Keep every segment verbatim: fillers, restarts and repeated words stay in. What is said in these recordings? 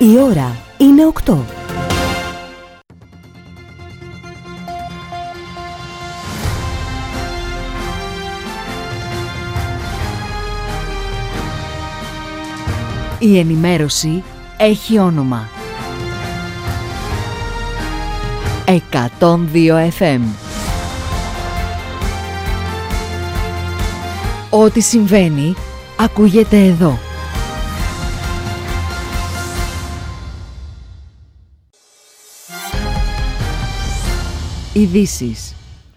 Η ώρα είναι οκτώ. Η ενημέρωση έχει όνομα. εκατόν δύο εφ εμ. Ό,τι συμβαίνει, ακούγεται εδώ. Ειδήσεις.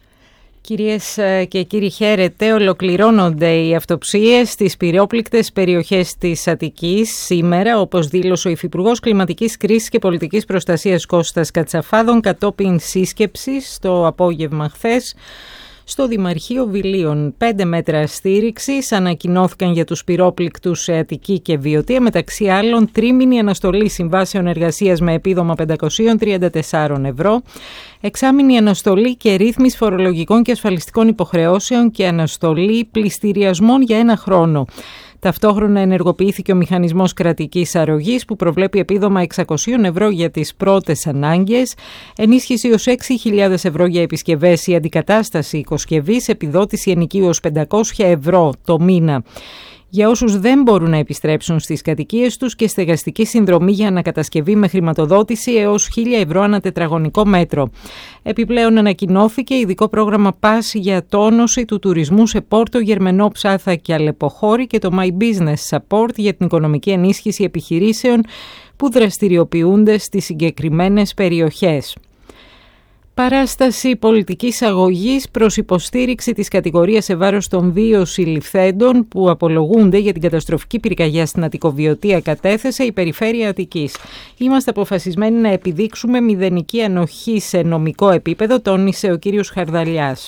Κυρίες και κύριοι, χαίρετε. Ολοκληρώνονται οι αυτοψίες στις πυρόπληκτες περιοχές της Αττικής σήμερα, όπως δήλωσε ο Υφυπουργός Κλιματικής Κρίσης και Πολιτικής Προστασίας Κώστας Κατσαφάδων κατόπιν σύσκεψης το απόγευμα χθες στο Δημαρχείο Βιλίων. Πέντε μέτρα στήριξης ανακοινώθηκαν για τους πυρόπληκτους σε Αττική και Βιωτία, μεταξύ άλλων τρίμηνη αναστολή συμβάσεων εργασίας με επίδομα πεντακόσια τριάντα τέσσερα ευρώ, εξάμηνη αναστολή και ρύθμιση φορολογικών και ασφαλιστικών υποχρεώσεων και αναστολή πληστηριασμών για ένα χρόνο. Ταυτόχρονα ενεργοποιήθηκε ο μηχανισμός κρατικής αρρωγής που προβλέπει επίδομα εξακόσια ευρώ για τις πρώτες ανάγκες, ενίσχυση ως έξι χιλιάδες ευρώ για επισκευές ή αντικατάσταση οικοσκευής, επιδότηση ενοικίου ως πεντακόσια ευρώ το μήνα για όσους δεν μπορούν να επιστρέψουν στις κατοικίες τους και στεγαστική συνδρομή για ανακατασκευή με χρηματοδότηση έως χίλια ευρώ ανά τετραγωνικό μέτρο. Επιπλέον ανακοινώθηκε ειδικό πρόγραμμα ΠΑΣ για τόνωση του τουρισμού σε Πόρτο, Γερμενό, Ψάθα και Αλεποχώρη και το My Business Support για την οικονομική ενίσχυση επιχειρήσεων που δραστηριοποιούνται στις συγκεκριμένες περιοχές. Παράσταση πολιτικής αγωγής προς υποστήριξη της κατηγορίας σε βάρος των δύο συλληφθέντων που απολογούνται για την καταστροφική πυρκαγιά στην Αττικοβιωτία κατέθεσε η Περιφέρεια Αττικής. Είμαστε αποφασισμένοι να επιδείξουμε μηδενική ανοχή σε νομικό επίπεδο, τόνισε ο κύριος Χαρδαλιάς.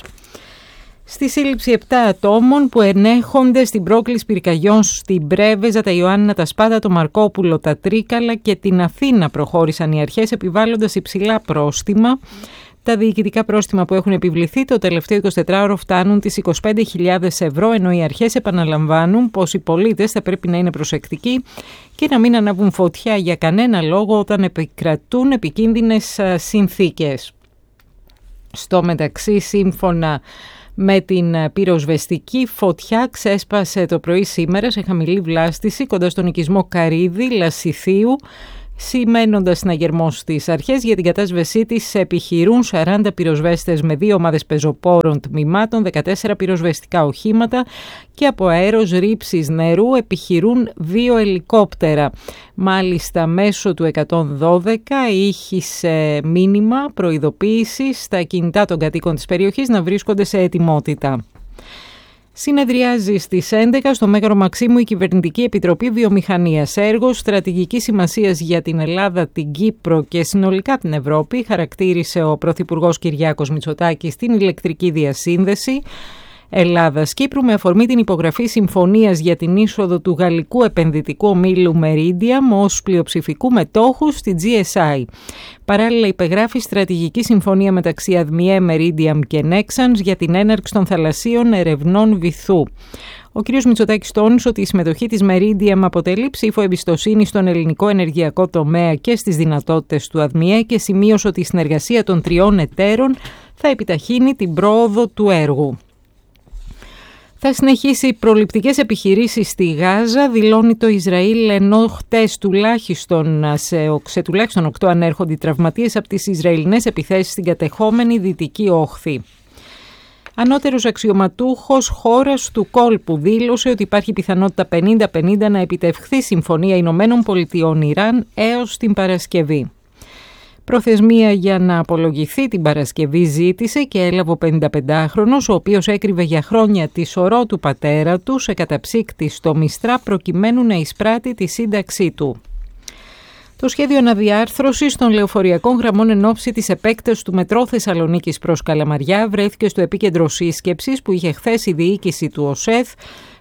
Στη σύλληψη επτά ατόμων που ενέχονται στην πρόκληση πυρκαγιών στην Πρέβεζα, τα Ιωάννινα, τα Σπάτα, το Μαρκόπουλο, τα Τρίκαλα και την Αθήνα προχώρησαν οι αρχές επιβάλλοντας υψηλά πρόστιμα. Τα διοικητικά πρόστιμα που έχουν επιβληθεί το τελευταίο εικοσιτετράωρο φτάνουν τις είκοσι πέντε χιλιάδες ευρώ, ενώ οι αρχές επαναλαμβάνουν πως οι πολίτες θα πρέπει να είναι προσεκτικοί και να μην ανάβουν φωτιά για κανένα λόγο όταν επικρατούν επικίνδυνες συνθήκες. Στο μεταξύ, σύμφωνα με την πυροσβεστική, φωτιά ξέσπασε το πρωί σήμερα σε χαμηλή βλάστηση κοντά στον οικισμό Καρύδη Λασιθίου, σημαίνοντας συναγερμό στις αρχές. Για την κατάσβεσή της επιχειρούν σαράντα πυροσβέστες με δύο ομάδες πεζοπόρων τμήματων, δεκατέσσερα πυροσβεστικά οχήματα και από αέρος ρήψης νερού επιχειρούν δύο ελικόπτερα. Μάλιστα, μέσω του εκατόν δώδεκα ήχησε μήνυμα προειδοποίησης στα κινητά των κατοίκων της περιοχής να βρίσκονται σε ετοιμότητα. Συνεδριάζει στις έντεκα στο Μέγαρο Μαξίμου η Κυβερνητική Επιτροπή Βιομηχανίας. Έργο στρατηγικής σημασίας για την Ελλάδα, την Κύπρο και συνολικά την Ευρώπη, χαρακτήρισε ο Πρωθυπουργός Κυριάκος Μητσοτάκης την ηλεκτρική διασύνδεση Ελλάδας-Κύπρου με αφορμή την υπογραφή συμφωνίας για την είσοδο του γαλλικού επενδυτικού ομίλου Meridiam ως πλειοψηφικού μετόχου στη τζι ες άι. Παράλληλα, υπεγράφει στρατηγική συμφωνία μεταξύ ΑΔΜΙΕ, Meridiam και Nexans για την έναρξη των θαλασσίων ερευνών βυθού. Ο κ. Μητσοτάκης τόνισε ότι η συμμετοχή της Meridiam αποτελεί ψήφο εμπιστοσύνη στον ελληνικό ενεργειακό τομέα και στις δυνατότητες του ΑΔΜΙΕ και σημείωσε ότι η συνεργασία των τριών εταίρων θα επιταχύνει την πρόοδο του έργου. Θα συνεχίσει προληπτικές επιχειρήσεις στη Γάζα, δηλώνει το Ισραήλ, ενώ χτες τουλάχιστον σε, σε τουλάχιστον οκτώ ανέρχονται οι τραυματίες από τις Ισραηλινές επιθέσεις στην κατεχόμενη Δυτική Όχθη. Ανώτερος αξιωματούχος χώρας του κόλπου δήλωσε ότι υπάρχει πιθανότητα πενήντα πενήντα να επιτευχθεί συμφωνία Ηνωμένων Πολιτειών Ιράν έως την Παρασκευή. Προθεσμία για να απολογηθεί την Παρασκευή ζήτησε και έλαβε ο πενηνταπεντάχρονος, ο οποίος έκρυβε για χρόνια τη σωρό του πατέρα του σε καταψύκτη στο Μιστρά προκειμένου να εισπράττει τη σύνταξή του. Το σχέδιο αναδιάρθρωσης των λεωφοριακών γραμμών εν ώψη της επέκτασης του μετρό Θεσσαλονίκης προς Καλαμαριά βρέθηκε στο επίκεντρο σύσκεψης που είχε χθες η διοίκηση του ΟΣΕΘ,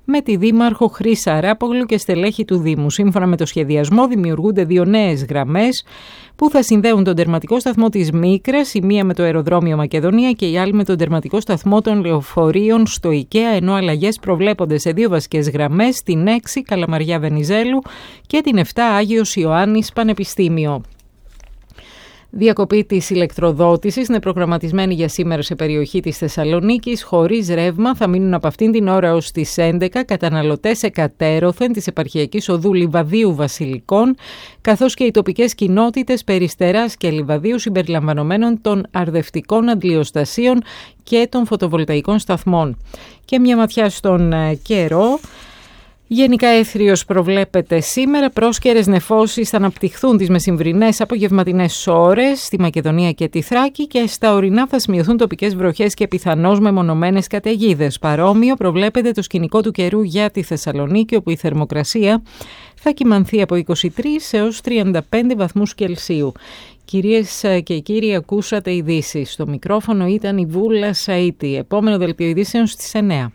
με τη Δήμαρχο Χρύσα Αράπογλου και στελέχη του Δήμου. Σύμφωνα με το σχεδιασμό, δημιουργούνται δύο νέες γραμμές που θα συνδέουν τον τερματικό σταθμό της Μίκρας, η μία με το αεροδρόμιο Μακεδονία και η άλλη με τον τερματικό σταθμό των λεωφορείων στο ΙΚΕΑ, ενώ αλλαγές προβλέπονται σε δύο βασικές γραμμές, την έξι Καλαμαριά Βενιζέλου και την επτά Άγιος Ιωάννης Πανεπιστήμιο. Διακοπή της ηλεκτροδότησης είναι προγραμματισμένη για σήμερα σε περιοχή της Θεσσαλονίκης. Χωρίς ρεύμα θα μείνουν από αυτήν την ώρα ως τις έντεκα καταναλωτές εκατέρωθεν της επαρχιακής οδού Λιβαδίου Βασιλικών, καθώς και οι τοπικές κοινότητες Περιστεράς και Λιβαδίου συμπεριλαμβανομένων των αρδευτικών αντλιοστασίων και των φωτοβολταϊκών σταθμών. Και μια ματιά στον καιρό. Γενικά έθριος προβλέπεται σήμερα, πρόσκαιρες νεφώσεις θα αναπτυχθούν τις μεσημβρινές απογευματινές ώρες στη Μακεδονία και τη Θράκη και στα ορεινά θα σημειωθούν τοπικές βροχές και πιθανώς μεμονωμένες καταιγίδες. Παρόμοιο προβλέπεται το σκηνικό του καιρού για τη Θεσσαλονίκη, όπου η θερμοκρασία θα κυμανθεί από είκοσι τρεις έως τριάντα πέντε βαθμούς Κελσίου. Κυρίες και κύριοι, ακούσατε ειδήσεις. Στο μικρόφωνο ήταν η Βούλα Σαΐτη. Επόμενο δελτίο ειδήσεων στις εννιά.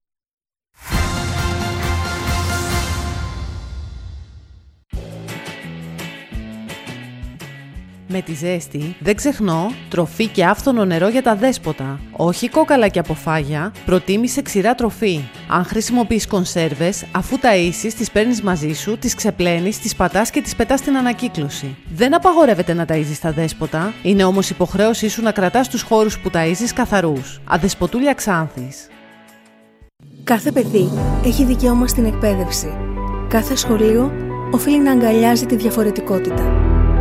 Με τη ζέστη, δεν ξεχνώ, τροφή και άφθονο νερό για τα δέσποτα. Όχι κόκαλα και αποφάγια, προτίμησε ξηρά τροφή. Αν χρησιμοποιείς κονσέρβες, αφού ταΐσεις, τις παίρνεις μαζί σου, τις ξεπλένεις, τις πατάς και τις πετάς στην ανακύκλωση. Δεν απαγορεύεται να ταΐζεις τα δέσποτα, είναι όμως υποχρέωσή σου να κρατάς τους χώρους που ταΐζεις καθαρούς. Αδεσποτούλια Ξάνθης. Κάθε παιδί έχει δικαίωμα στην εκπαίδευση. Κάθε σχολείο οφείλει να αγκαλιάζει τη διαφορετικότητα.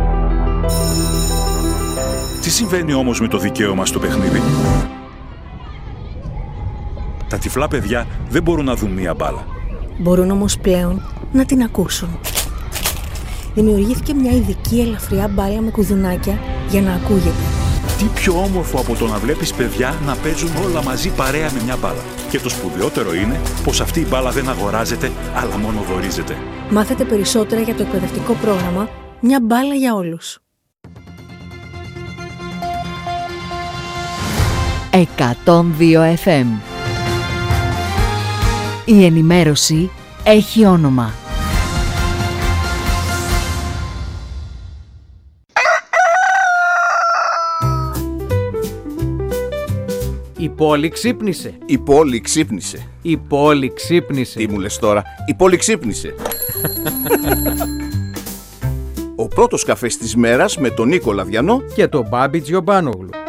Τι συμβαίνει όμως με το δικαίωμα στο παιχνίδι? Τα τυφλά παιδιά δεν μπορούν να δουν μία μπάλα. Μπορούν όμως πλέον να την ακούσουν. Δημιουργήθηκε μια ειδική ελαφριά μπάλα με κουδουνάκια για να ακούγεται. Τι πιο όμορφο από το να βλέπεις παιδιά να παίζουν όλα μαζί παρέα με μια μπάλα. Και το σπουδαιότερο είναι πως αυτή η μπάλα δεν αγοράζεται, αλλά μόνο δωρίζεται. Μάθετε περισσότερα για το εκπαιδευτικό πρόγραμμα «Μια μπάλα για όλους». εκατόν δύο εφ εμ. Η ενημέρωση έχει όνομα. Η πόλη ξύπνησε. Η πόλη ξύπνησε. Η πόλη ξύπνησε. Τι μου λες τώρα? Η πόλη ξύπνησε. Ο πρώτος καφές της μέρας με τον Νίκο Λαδιανό και τον Μπάμπη Τζιομπάνογλου.